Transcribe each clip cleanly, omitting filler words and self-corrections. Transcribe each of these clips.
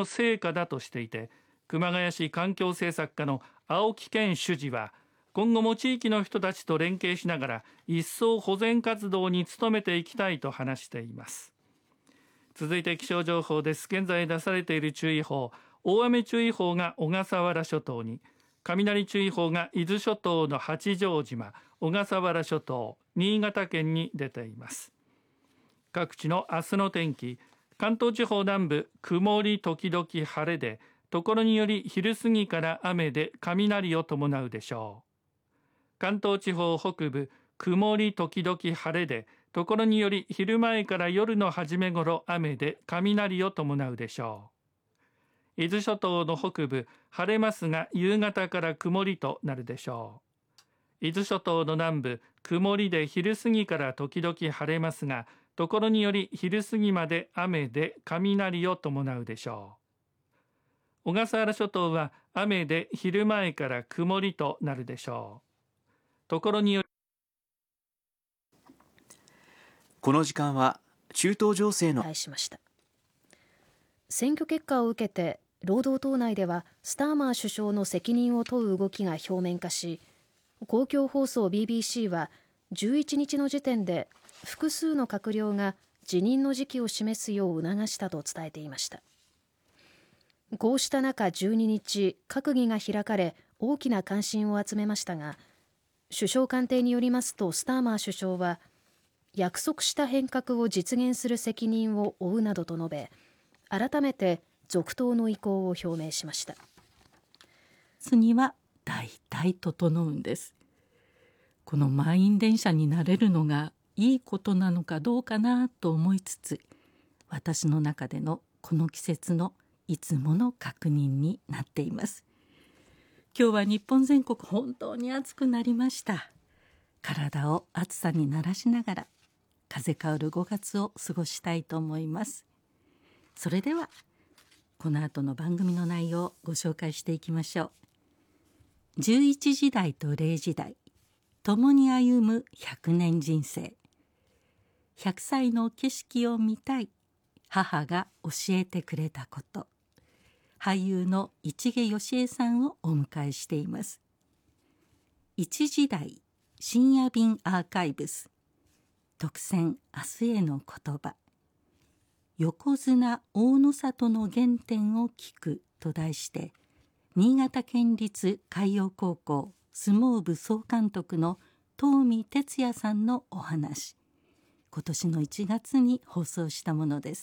の成果だとしていて、熊谷市環境政策課の青木健主事は、今後も地域の人たちと連携しながら一層保全活動に努めていきたいと話しています。続いて気象情報です。現在出されている注意報、大雨注意報が小笠原諸島に、雷注意報が伊豆諸島の八丈島、小笠原諸島、新潟県に出ています。各地の明日の天気、関東地方南部曇り時々晴れで、ところにより昼過ぎから雨で雷を伴うでしょう。関東地方北部曇り時々晴れで、ところにより昼前から夜の初めごろ雨で雷を伴うでしょう。伊豆諸島の北部晴れますが夕方から曇りとなるでしょう。伊豆諸島の南部曇りで昼過ぎから時々晴れますが、ところにより昼過ぎまで雨で雷を伴うでしょう。小笠原諸島は雨で昼前から曇りとなるでしょう。ところによりこの時間は中東情勢のお伝えしました。選挙結果を受けて労働党内ではスターマー首相の責任を問う動きが表面化し、公共放送 BBC は11日の時点で複数の閣僚が辞任の時期を示すよう促したと伝えていました。こうした中12日、閣議が開かれ大きな関心を集めましたが、首相官邸によりますとスターマー首相は約束した変革を実現する責任を負うなどと述べ、改めて続投の意向を表明しました。 次は大体整うんです。この満員電車になれるのがいいことなのかどうかなと思いつつ、私の中でのこの季節のいつもの確認になっています。今日は日本全国本当に暑くなりました。体を暑さに慣らしながら風薫る5月を過ごしたいと思います。それではこの後の番組の内容をご紹介していきましょう。11時台と0時台、共に歩む100年人生。100歳の景色を見たい、母が教えてくれたこと。俳優の市毛良枝さんをお迎えしています。1時台深夜便アーカイブス、特選明日への言葉、横綱大野里の原点を聞くと題して、新潟県立海洋高校相撲部総監督の東海哲也さんのお話、今年の1月に放送したものです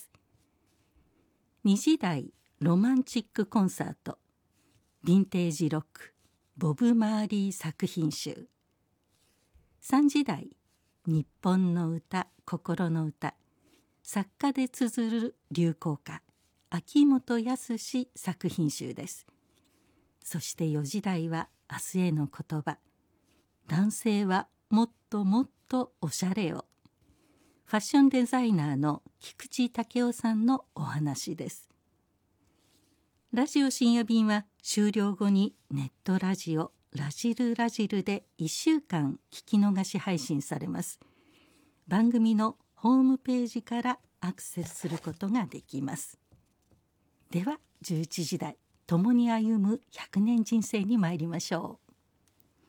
。2時台ロマンチックコンサート、ヴィンテージロックボブ・マーリー作品集。3時台日本の歌、心の歌、作家で綴る流行歌、秋元康作品集です。そして4時台は明日への言葉、男性はもっともっとおしゃれを。ファッションデザイナーの菊池武雄さんのお話です。ラジオ深夜便は終了後にネットラジオラジルラジルで1週間聞き逃し配信されます。番組のホームページからアクセスすることができます。では11時台、共に歩む100年人生に参りましょう。